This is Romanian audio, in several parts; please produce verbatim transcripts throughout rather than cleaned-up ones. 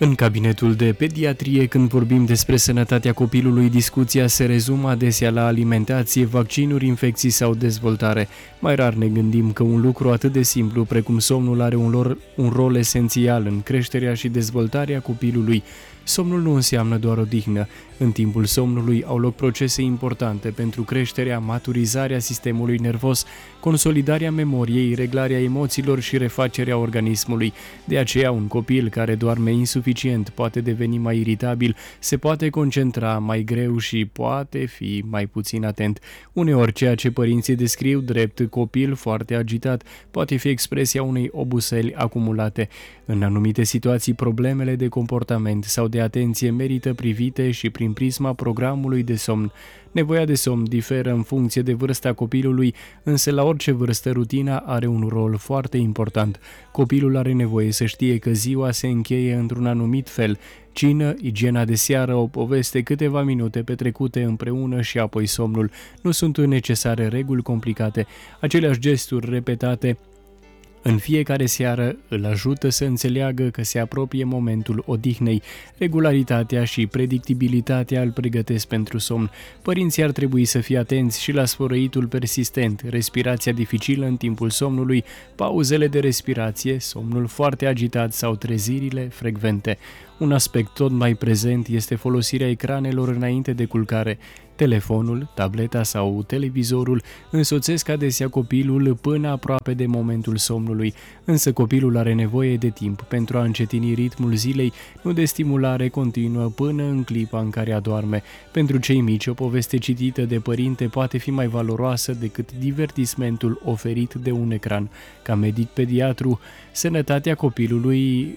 În cabinetul de pediatrie, când vorbim despre sănătatea copilului, discuția se rezumă adesea la alimentație, vaccinuri, infecții sau dezvoltare. Mai rar ne gândim că un lucru atât de simplu precum somnul are un, lor, un rol esențial în creșterea și dezvoltarea copilului. Somnul nu înseamnă doar odihnă. În timpul somnului au loc procese importante pentru creșterea, maturizarea sistemului nervos, consolidarea memoriei, reglarea emoțiilor și refacerea organismului. De aceea, un copil care doarme insuficient poate deveni mai iritabil, se poate concentra mai greu și poate fi mai puțin atent. Uneori, ceea ce părinții descriu drept copil foarte agitat poate fi expresia unei obuseli acumulate. În anumite situații, problemele de comportament sau de atenție merită privite și prin prisma programului de somn. Nevoia de somn diferă în funcție de vârsta copilului, însă la orice vârstă rutina are un rol foarte important. Copilul are nevoie să știe că ziua se încheie într-un anumit fel. Cină, igiena de seară, o poveste, câteva minute petrecute împreună și apoi somnul. Nu sunt necesare reguli complicate. Aceleași gesturi repetate în fiecare seară îl ajută să înțeleagă că se apropie momentul odihnei. Regularitatea și predictibilitatea îl pregătesc pentru somn. Părinții ar trebui să fie atenți și la sfărăitul persistent, respirația dificilă în timpul somnului, pauzele de respirație, somnul foarte agitat sau trezirile frecvente. Un aspect tot mai prezent este folosirea ecranelor înainte de culcare. Telefonul, tableta sau televizorul însoțesc adesea copilul până aproape de momentul somnului, însă copilul are nevoie de timp pentru a încetini ritmul zilei, nu de stimulare continuă până în clipa în care adorme. Pentru cei mici, o poveste citită de părinte poate fi mai valoroasă decât divertismentul oferit de un ecran. Ca medic pediatru, sănătatea copilului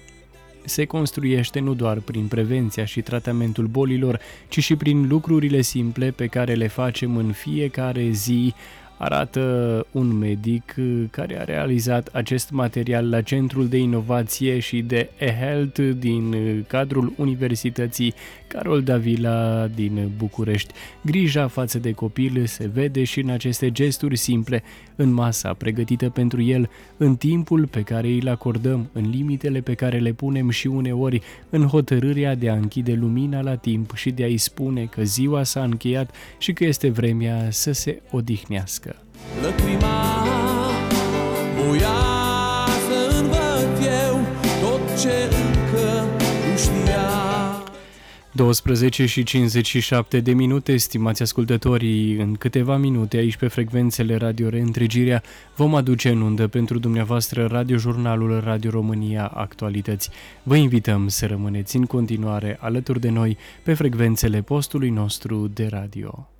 se construiește nu doar prin prevenția și tratamentul bolilor, ci și prin lucrurile simple pe care le facem în fiecare zi, arată un medic care a realizat acest material la Centrul de Inovație și de eHealth din cadrul Universității Carol Davila din București. Grija față de copil se vede și în aceste gesturi simple, în masa pregătită pentru el, în timpul pe care îl acordăm, în limitele pe care le punem și uneori în hotărârea de a închide lumina la timp și de a-i spune că ziua s-a încheiat și că este vremea să se odihnească. Lăcrima voia să învăț eu tot ce încă nu știa. douăsprezece și cincizeci și șapte de minute, stimați ascultătorii, în câteva minute aici pe frecvențele Radio Reîntregirea vom aduce în undă pentru dumneavoastră radiojurnalul Radio România Actualități. Vă invităm să rămâneți în continuare alături de noi pe frecvențele postului nostru de radio.